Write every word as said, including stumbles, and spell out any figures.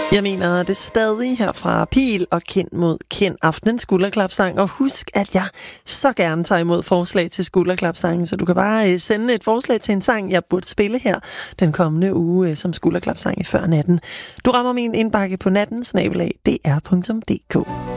Jeg mener det stadig her fra Pil og Kind mod Kind, aftenens skulderklapsang. Og husk, at jeg så gerne tager imod forslag til skulderklapsangen, så du kan bare sende et forslag til en sang, jeg burde spille her den kommende uge som skulderklapsang i før natten. Du rammer min indbakke på natten snabel-a d r punktum d k.